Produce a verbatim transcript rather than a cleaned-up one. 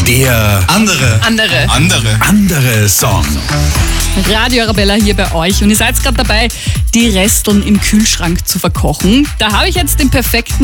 Der andere, Andere. andere, andere Song. Radio Arabella hier bei euch und ihr seid gerade dabei, die Resteln im Kühlschrank zu verkochen. Da habe ich jetzt den perfekten